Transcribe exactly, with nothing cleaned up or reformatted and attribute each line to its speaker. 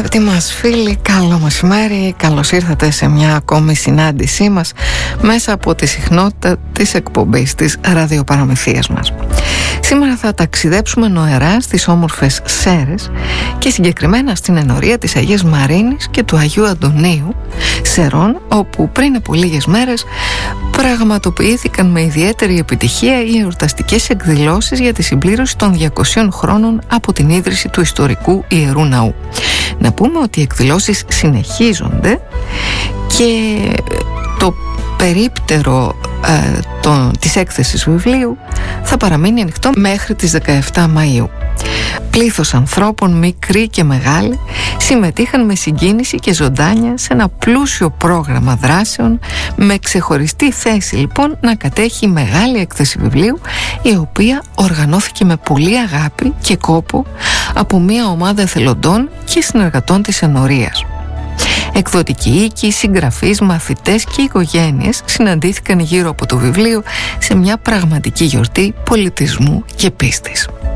Speaker 1: Αγαπητοί μας φίλοι, καλό μεσημέρι. Καλώς ήρθατε σε μια ακόμη συνάντησή μας μέσα από τη συχνότητα της εκπομπής της ραδιοπαραμυθίας μας. Σήμερα θα ταξιδέψουμε νοερά στις όμορφες Σέρρες και συγκεκριμένα στην ενορία της Αγίας Μαρίνης και του Αγίου Αντωνίου, Σερών, όπου πριν από λίγες μέρες πραγματοποιήθηκαν με ιδιαίτερη επιτυχία οι εορταστικές εκδηλώσεις για τη συμπλήρωση των διακοσίων χρόνων από την ίδρυση του ιστορικού Ιερού Ναού. Να πούμε ότι οι εκδηλώσεις συνεχίζονται και το περίπτερο ε, το, της έκθεσης βιβλίου θα παραμείνει ανοιχτό μέχρι τις δεκαεφτά Μαΐου. Πλήθος ανθρώπων, μικροί και μεγάλοι, συμμετείχαν με συγκίνηση και ζωντάνια σε ένα πλούσιο πρόγραμμα δράσεων, με ξεχωριστή θέση λοιπόν να κατέχει μεγάλη έκθεση βιβλίου, η οποία οργανώθηκε με πολύ αγάπη και κόπο από μια ομάδα εθελοντών και συνεργατών της ενορίας. Εκδοτικοί οίκοι, συγγραφείς, μαθητές και οικογένειες συναντήθηκαν γύρω από το βιβλίο σε μια πραγματική γιορτή πολιτισμού και πίστης.